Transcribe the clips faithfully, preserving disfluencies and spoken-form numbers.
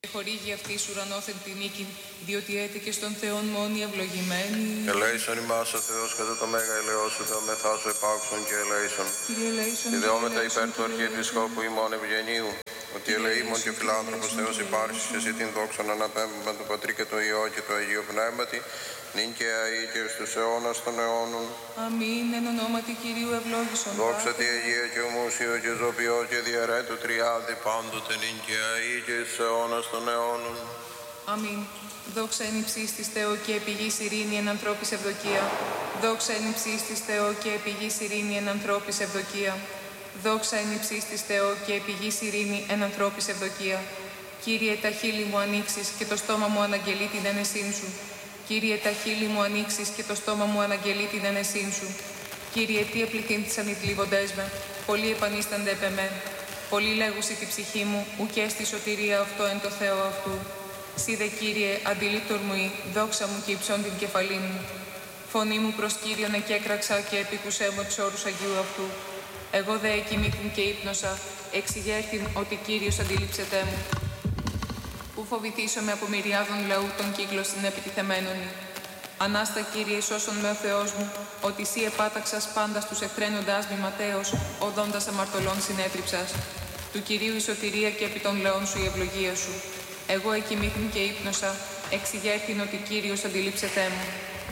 χορήγει αυτής ουρανόθεν τη νίκη, διότι έτεκε στον Θεόν μόνη ευλογημένη. Ελέησον ημάς ο Θεός κατά το μέγα ελεός σου, θεομεθά σου επάξον και ελέησον. Κύριε ελέησον, Ιδεόμεθα υπέρ του Αρχιεπισκόπου ημών Ευγενίου, ότι ελεήμων και φιλάνθρωπος Θεός υπάρχεις και εσύ την δόξα να αναπέμπουμε του Πατρί και του Υιό και του Αγίου Πνεύματι, νυν και αεί και στους αιώνας των αιώνων. Αμήν, εν ονόματι Κυρίου ευλόγησον. Δόξα τη Αγία και ομούσιο και ζωπιό και διαιρέτου τριάδη πάντοτε νυν και αεί και στους αιώνας των αιώνων. Αμήν. Δόξα εν υψής της Θεό και επιγής ειρήνη εν ανθρώπης ευδοκία. Δόξα εν υψής της Θεό και επιγής ειρήνη εν ανθρώπης ευδοκία. Δόξα εν υψής της Θεό και επιγής ειρήνη εν ανθρώπης ευδοκία. Κύριε, τα χείλη μου ανοίξεις και το στόμα μου αναγγελεί την ένεσήν σου. Κύριε, τα χείλη μου ανοίξεις και το στόμα μου αναγγελεί την ένεσήν σου. Κύριε, τι επληθύνθησαν οι θλίβοντές με, πολλοί επανίστανται επ' εμέ. Πολλοί λέγουσι τη ψυχή μου, ουκέ στη σωτηρία αυτό εν το Θεό αυτού. Σύ δε, Κύριε, αντιλήπτορ μου ή, δόξα μου και υψών την κεφαλή μου. Φωνή μου προς Κύριον εκέκραξα και επίκουσέ μου εξ όρους Αγίου αυτού. Εγώ δε εκοιμήθην και ύπνοσα, εξηγέρθην ότι Κύριος αντιλήψετέ μου. Πού φοβηθήσομαι από μυριάδων λαού των κύκλων στην επιτιθεμένων. Ανάστα, Κύριε, σώσον με ο Θεός μου, ότι σύ επάταξας πάντα στους εχθρένοντάς μη ματέως, οδόντας αμαρτωλών συνέτριψας. Του Κυρίου η σωτηρία και επί των λαών σου η ευλογία σου. Εγώ εκοιμήθην και ύπνοσα, εξηγέρθην ότι Κύριος αντιλήψετέ μου.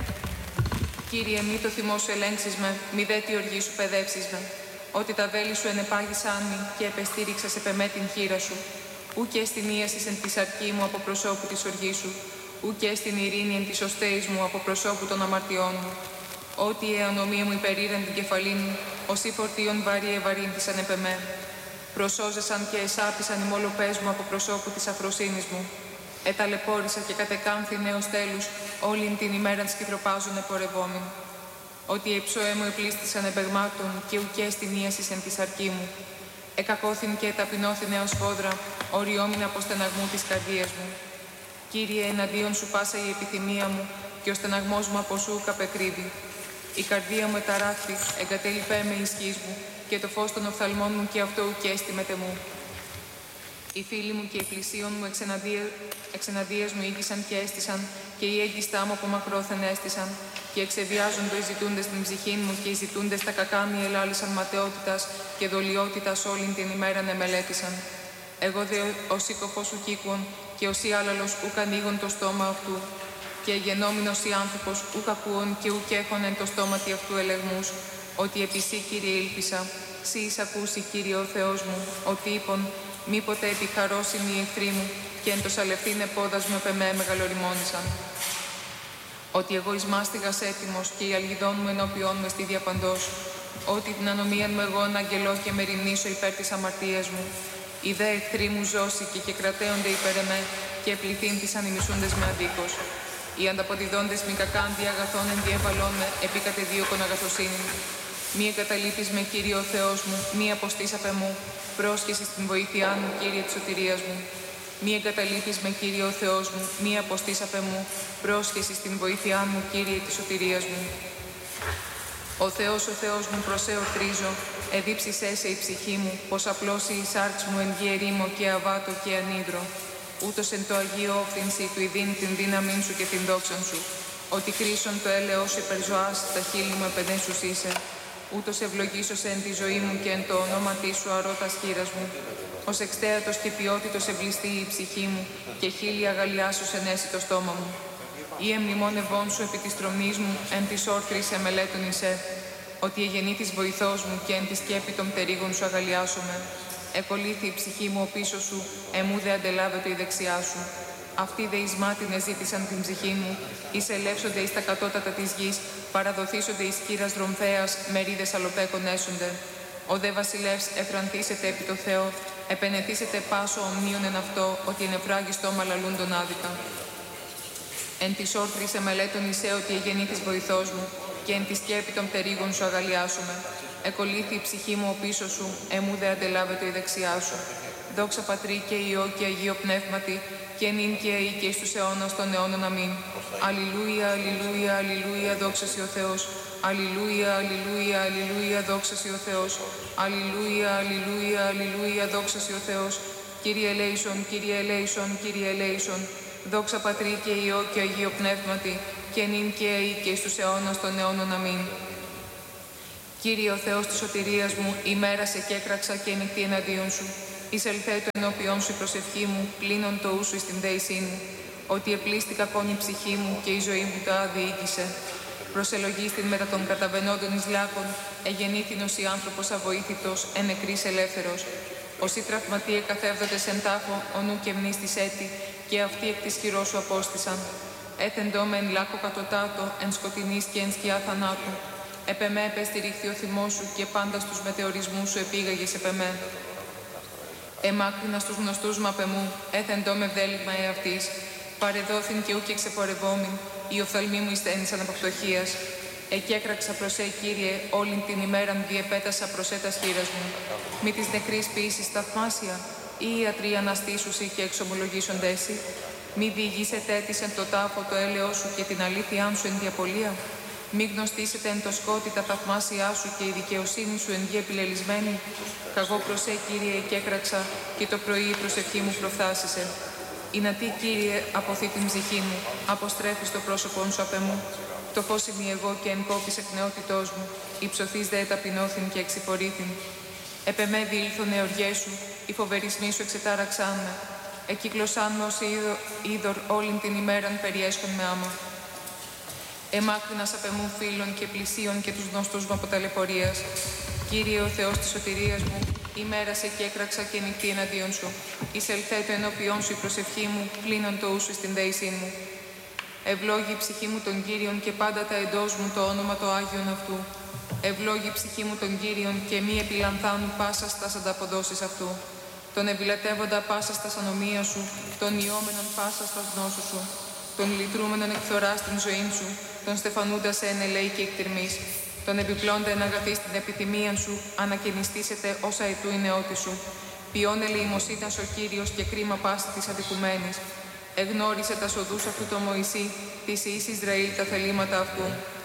Κύριε, μη το θυμό σου ελέγξεις με, μη δε τη οργή σου παιδεύσεις με. Ότι τα βέλη σου ενεπάγησαν μη και επεστήριξας επ' εμέ την χείρα σου. Ούκε στην ίασης εν της αρκή μου από προσώπου της οργής σου, ούκε στην ειρήνη εν της οστέης μου από προσώπου των αμαρτιών μου. Ότι η εανομία μου υπερήραν την κεφαλή μου, όσοι φορτίων βαρύ ευαρύνθησαν επ' εμέ. Προσώζεσαν και εσάπησαν οι μολοπές μου από προσώπου της αφροσύνης μου. Εταλαιπώρησα και κατεκάμφθη νέος τέλους, όλην την ημέραν σκυθροπάζουν επορευόμην. Ότι οι ψώε μου επλήστησαν επεγμάτων και ουκέ στην ίασης εν της αρκή μου. Εκακώθην και ταπεινώθην έως φόδρα, οριόμην από στεναγμού της καρδίας μου. Κύριε, εναντίον σου πάσα η επιθυμία μου και ο στεναγμός μου από σου καπεκρύβει. Η καρδία μου εταράχθη, εγκατέλειπέ με ισχύς μου και το φως των οφθαλμών μου και αυτό ουκέστη μετ' εμού. Οι φίλοι μου και οι πλησίον μου εξεναντία, εξεναντίας μου ήγησαν και έστησαν και οι έγκυστά μου από μακρόθεν έστησαν και εξεβιάζοντο οι ζητούντες την ψυχή μου και οι ζητούντες τα κακά μη ελάλησαν ματαιότητας και δολιότητας όλην την ημέραν εμελέτησαν. Εγώ δε ως σύκοφος σου κύκουον και ως ή άλαλος ουκ ανοίγον το στόμα αυτού και γενόμενος ή άνθρωπος ουκ ακούων και ουκ έχων εν το στόματι αυτού ελεγμούς, ότι επί σύ, Κύριε, ήλπισα, σύ εις ακούσει, Κύριε ο Θεός μου, ότι είπον, μήποτε επιχαρώσιν οι εχθροί μου και εν το σαλευθήν επόδας μου επ' εμέ μεγαλοριμόνησαν. Ότι εγώ εις μάστιγας έτοιμος και η αλγιδόν μου ενώπιόν μου στη διαπαντός, ότι την ανομίαν μου εγώ αναγγελώ και με ρημνήσω υπέρ της αμαρτίας μου. Οι δε εχθροί μου ζώσει και, και κρατέονται υπέρ εμέ και επληθύνθησαν οι μισούντες με αδίκως. Οι ανταποδιδόντες μη κακάν δι' αγαθών εν διέβαλών με επί κατεδίωκον αγαθοσύνη. Μη εγκαταλείπεις με, Κύριε ο Θεός μου, μη αποστείς απ' εμού, πρόσχεση στην βοήθειά μου, Κύριε της σωτηρίας μου. Μη εγκαταλείπεις με, Κύριε ο Θεός μου, μη αποστείς απ' εμού, πρόσχεση στην βοήθειά μου, Κύριε της σωτηρίας μου. Ο Θεός, ο Θεός μου, προς σε ορθρίζω, εδίψησέ σε η ψυχή μου, πως απλώσει η σάρξ μου εν γη ερήμο και αβάτο και ανίδρο. Ούτως εν το Αγίο όφθηνση του ειδήν την δύναμήν σου και την δόξαν σου, ότι κρίσον το έλεος σου υπερζωάς, τα χείλη μου επενές σου είσαι. Ούτως ευλογήσωσε εν τη ζωή μου και εν το ονόματί σου αρώτας χείρας μου. Ως εξτέατος και ποιότητος ευλιστεί η ψυχή μου και χείλη αγαλιά σου ενέσει το στόμα μου. Ή εμνημόνευόν σου επί της τρομής μου εν της όρθρης εμελέτων εισέ. Ότι εγεννήθης βοηθός μου και εν τη σκέπη των πτερίγων σου αγαλιάσομαι. Εκολύθη η ψυχή μου ο πίσω σου, εμού δε αντελάβεται η δεξιά σου. Αυτοί δε εις μάτινες ζήτησαν την ψυχή μου, εις ελεύσονται εις τα κατώτατα της γης, παραδοθήσονται εις κύρας δρομφέας, μερίδες αλοπέκων έσονται. Ο δε βασιλεύς εφρανθήσεται επί το Θεό, επενεθήσεται πάσο ομνίων εν αυτό, ότι εν εφράγιστο μαλαλούν τον άδικα. Εν της όρθρης εμελέτων εισέ ότι εγεννήθης βοηθός μου, και εν τη σκέπη των πτερίγων σου αγαλιάσουμε. Εκολύθη η ψυχή μου ο πίσω σου, εμού δε αντελάβεται η δεξιά σου. Δόξα Πατρί και Υιό και Αγίο Πνεύματι, και νυν και αεί και εις τους αιώνας των αιώνων. Αμήν. Αλληλούια, αλληλούια, αλληλούια, δόξα σοι ο Θεός. Αλληλούια, αλληλούια, αλληλούια, δόξα σοι ο Θεός. Αλληλούια, αλληλούια, αλληλούια, δόξα σοι ο Θεός. Κύριε ελέησον, Κύριε ελέησον, Κύριε ελέησον. Δόξα Πατρί και Υιό και Αγίο Πνεύματι, και νυν και αεί και εις τους αιώνας των αιώνων. Αμήν. Κύριε ο Θεός της σωτηρίας μου, ημέρα σε κέκραξα και νυχτή εναντίον σου. Εισελθέ το ενώπιόν σου η προσευχή μου, κλείνον το ούσου εις την δέησή μου. Ότι επλήστη κακόν η ψυχή μου και η ζωή μου τα αδιοίκησε. Προσελογίστην μετά των καταβαινόντων εις λάκων, εγεννήθηνος η άνθρωπος αβοήθητος, εν νεκρής ελεύθερος. Όσοι τραυματίε εκαθεύδοντες εν τάφο, ο νου και μνήστης έτη, και αυτοί εκ της χειρός σου απόστησαν. Έθεντό με εν λάκκο κατωτάτο, εν σκοτεινής και εν σκιά θανάτου. Επεμέ επεστηρίχθη ο θυμός σου και πάντα στους μετεωρισμούς σου επήγαγες επεμέ. Εμάκρινα στους γνωστούς μ' απεμού, έθεντό με βδέλυγμα εαυτής. Παρεδόθην και ου και ξεπορευόμην, οι οφθαλμοί μου εισθένησαν από φτωχίας. Εκέκραξα προς ε, Κύριε, όλην την ημέραν διεπέτασα προς ε τας χείρας μου. Μη της νεκρής ποιήσης θαυμάσια, ή οι ιατροί αναστήσουσι και εξομολογήσονται εσύ. Μη διηγήσετε έτης εν το τάφο το έλεος σου και την αλήθειά σου εν διαπολία. Μη γνωστήσετε εν το σκότι τα θαυμάσια σου και η δικαιοσύνη σου εν γη επιλελισμένη. Καγώ προς ε, Κύριε, εκέκραξα και το πρωί η προσευχή μου προφθάσισε. Είναι τι, Κύριε, αποθεί την ψυχή μου, αποστρέφεις το πρόσωπον σου απ' εμού. Φτωχός είμαι εγώ και εν κόπης εκ νεότητός μου, υψωθείς δε ταπεινώθην και εξυπορήθην. Επεμέ διήλθον εωριές σου, οι φοβερισμοί σου εξετάραξάν με. Εκύκλωσάν με ως είδωρ όλην την ημέραν περιέσχον με άμα. Εμάκρυνας απ' εμού φίλων και πλησίων και τους γνωστούς μου από ταλαιπωρίας. Κύριε ο Θεός της σωτηρίας μου, ημέρα σε κέκραξα και νυχτή εναντίον σου. Εισελθέ το ενώπιόν σου η προσευχή μου, κλείνον το ούσου στην δέησή μου. Ευλόγη η ψυχή μου τον Κύριον και πάντα τα εντός μου το όνομα το Άγιον αυτού. Ευλόγη η ψυχή μου τον Κύριον και μη επιλανθάνου πάσα στας ανταποδόσεις αυτού. Τον ευλατεύοντα πάσα στας ανομία σου, τον ιόμενον πάσα στας γνώσου σου. Τον λυτρούμενον εκθορά στην ζωή σου, τον στεφανούντα σε εν ελέη και εκτιρμής. Τον επιπλώντα εν αγαθή στην επιθυμία σου, ανακαινιστήσετε όσα ετού η νεότη σου. Ποιόν ελεημοσύνας ο Κύριος και κρίμα πάση της αδικουμένης. Εγνώρισε τα σοδούς αυτού το Μωυσή, της εις Ισραήλ τα θελήματα αυτού.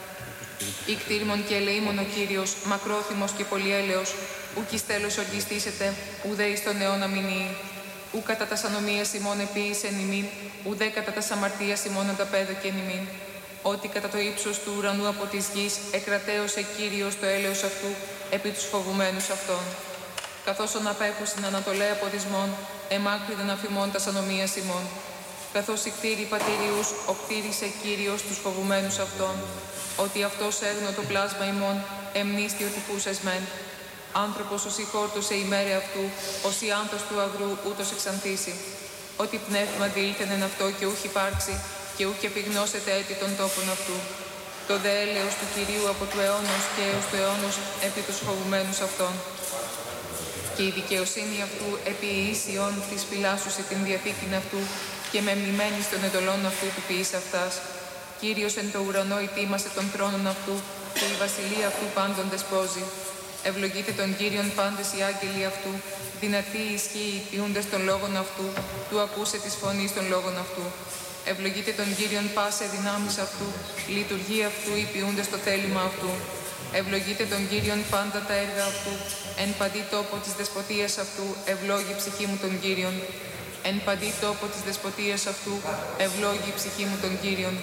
Ικτήρμον και ελεήμον ο Κύριος, μακρόθυμος και πολυέλεος, ουκ εις τέλος οργιστήσετε, ουδέ εις τον αιώνα μηνύει. Ου κατά τας ανομίας ημών επίησεν ημίν, ουδέ κατά τας αμαρτίας ημών ανταπέδωκεν ημίν. Ότι κατά το ύψος του ουρανού από της γης εκρατέωσε Κύριος το έλεος αυτού επί τους φοβουμένους αυτών. Καθώς ον απέχουσιν ανατολέ από δυσμών, εμάκρυδεν αφημών τας ανομίας ημών. Καθώς η κτήρη πατήριους οκτήρισε Κύριος τους φοβουμένους αυτών, ότι αυτός έγνω το πλάσμα ημών, εμνίστη ότι πούσες μεν. Άνθρωπος ως η χόρτωσε η μέρε αυτού, ως η άνθος του αγρού ούτως εξανθήσει. Ότι πνεύμα διήλθεν εν αυτό και ούχ υπάρξει, και ούχ επιγνώσετε έτη των τόπων αυτού. Το δε έλεος του Κυρίου από του αιώνος και έως του αιώνος επί τους φοβουμένους αυτών. Και η δικαιοσύνη αυτού επί ίσιον της φυλάσσουση την διαθήκην αυτού, και με μνημένης των εντολών αυτού του ποιής αυτάς. Κύριος εν το ουρανό ητήμασε των θρόνων αυτού, και η βασιλεία αυτού πάντων δεσπόζει. Ευλογείτε τον Κύριον πάντες οι άγγελοι αυτού, δυνατοί ισχύοι ποιούντες των λόγων αυτού, του ακούσε της φωνής των λόγων αυτού. Ευλογείτε τον Κύριον πάσε δυνάμεις αυτού, λειτουργεί αυτού οι ποιούντες το θέλημα αυτού. Ευλογείτε τον Κύριον πάντα τα έργα αυτού, εν παντή τόπο της δεσποτείας αυτού, ευλόγη η ψυχή μου τον Κύριον. Εν παντή τόπο της δεσποτείας αυτού, ευλόγη η ψυχή μου τον Κύριον.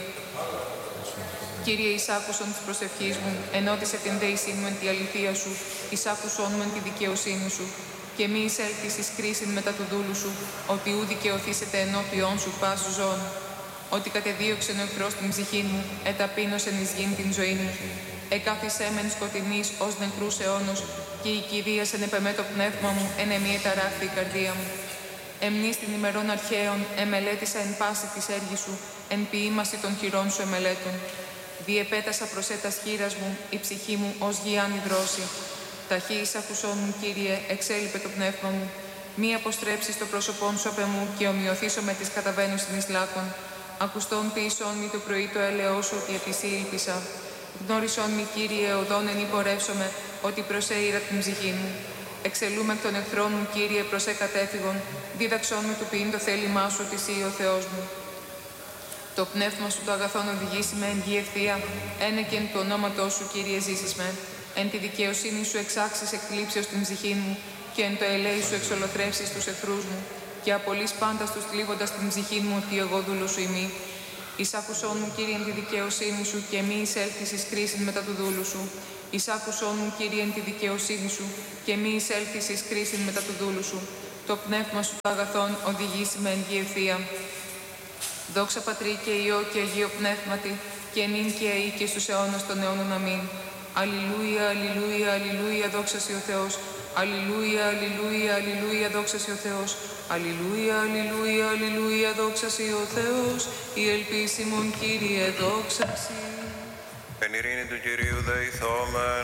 Κύριε, εισάκουσον της προσευχής μου, ενώτισε την δέησή μου εν τη αληθεία σου, εισάκουσον μου εν τη δικαιοσύνη σου, και μη εισέλθεις εις κρίσιν μετά του δούλου σου, ότι ου δικαιωθήσετε ενώπιόν σου πάσου ζών. Ότι κατεδίωξεν ο εχθρός την ψυχή μου, εταπείνωσεν εις γην την ζωή μου. Εκάθισέ μεν σκοτεινής ως νεκρούς αιώνος, και η κηδίασεν επεμέ το πνεύμα μου, εν εμή εταράχθη η καρδία μου. Εμνείς την ημερών αρχαίων, εμελέτησα εν πάση της έργης σου, εν ποιήμαση των χειρών σου εμελέτων. Διεπέτασα προς έτας χείρας μου, η ψυχή μου ως γιάννη δρόση. Ταχύ εις ακουσών μου, Κύριε, εξέλιπε το πνεύμα μου. Μη αποστρέψεις το πρόσωπόν σου απ' εμού και ομοιωθήσω με τις καταβαίνους στην Ισλάκων. Ακουστών ποιησόν μη το πρωί το έλεος σου, ότι επισή ήλπισα. Γνώρισόν μη, Κύριε, οδόν εν υπορεύσομαι, ότι προσέειρα την ψυχή μου. Εξελούμε εκ των εχθρών μου, Κύριε, προς εκατέφυγον. Δίδαξόν μου του ποιήν το θέλημά σου, ότι εσύ ο Θεός μου. Το πνεύμα σου το αγαθόν οδηγήσει με εν γη ευθεία, ένε και εν του ονόματός σου, Κύριε, ζήσεις με. Εν τη δικαιοσύνη σου εξάξεις εκκλήψεως την ψυχή μου, και εν το ελέη σου εξολοθρεύσεις τους εχθρούς μου. και απολύς πάντα στους θλίβοντας την ψυχή μου ότι εγώ δούλος σου ημί. Εισάκουσόν μου, Κύριε, τη δικαιοσύνη σου και μη εισέλθεις εις κρίσιν μετά του δούλου σου. Εισάκουσόν μου, Κύριε, τη δικαιοσύνη σου και μη εισέλθεις εις κρίσιν μετά του δούλου σου. Το πνεύμα σου τα αγαθών οδηγήσει με εν γη ευθεία. Δόξα Πατρί και Υιό και Αγίο Πνεύματι, και νυν και αεί και στους αιώνας των αιώνων. Αμήν. Αλληλούια, αλληλούια, αλληλούια, δόξα σοι ο Θεός. Αλληλούια, αλληλούια, αλληλούια, δόξα σοι ο Θεός. Αλληλούια, αλληλούια, αλληλούια, δόξα σοι ο Θεός. Η ελπίσιμον, Κύριε, δόξα σοι. Εν ειρήνη του Κυρίου δεηθόμεν,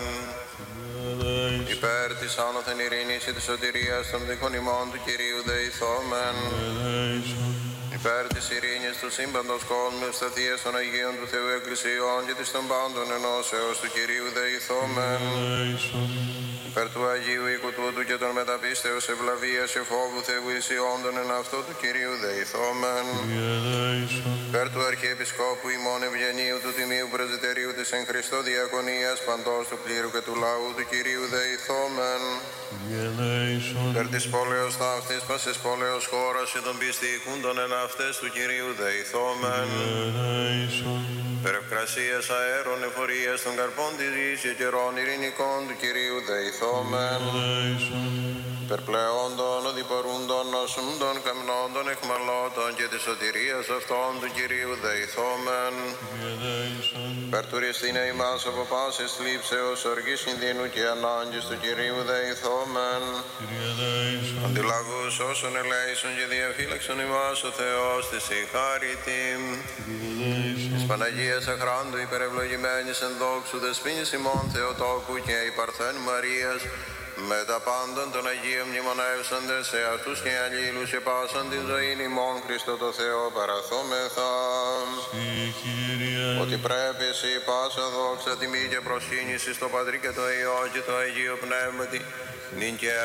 υπέρ της άνωθεν ειρήνης και της σωτηρίας των δίχων ημών του Κυρίου δεηθόμεν, υπέρ της ειρήνης του σύμπαντος κόσμου, ευσταθίας των Αγίων του Θεού Εκκλησιών και της των πάντων ενώσεως του Κυρίου δεηθόμεν, υπέρ του Αγίου οίκου τούτου και των μεταπίστεως ευλαβίας και φόβου Θεού εισιόντων εν αυτό του Κυρίου δεηθόμεν, υπέρ του Αρχιεπισκόπου ημών Ευγενίου του Τιμίου Πρεσβυτερίου της εν Χριστώ Διακονίας παντός του πλήρου και του λαού του Κυρίου δεηθόμεν, υπέρ της πόλεως ταύτης πάσης πόλεως χώρας και των πιστικούντων εν αυτές του Κυρίου δεηθόμεν, υπέρ ευκρασίας αέρων εφορίας των καρπών της γης και καιρών ειρηνικών του Κυρίου δεηθόμεν, υπέρ πλεόντων, οδηπορούντων, νοσούντων, καμνόντων, εχμαλώτων και της σωτηρίας αυτών του Κυρίου δεηθόμεν, υπέρ τουριστήνε ημάς από πάσης θλίψεως, οργής κινδύνου και ανάγκης του Κυρίου δεηθόμεν, αντιλαγούς όσων ελέησον και διαφύλαξον ημάς ο Θεός της η χάρητη, της Παναγίας Αχράντου υπερευλογημένης εν δόξου δεσποίνης ημών Θεοτόκου και η Παρθένου Μαρίας, με τα πάντων των Αγίων μνημονεύσαντες σε αυτούς και αλλήλους και πάσαν την ζωήν ημών Χριστό το Θεό παραθόμεθα. Ότι πρέπει εσύ πάσα δόξα τιμή και προσκύνηση στο Πατρί και το Υιό και το Αγίο Πνεύματι, νυν και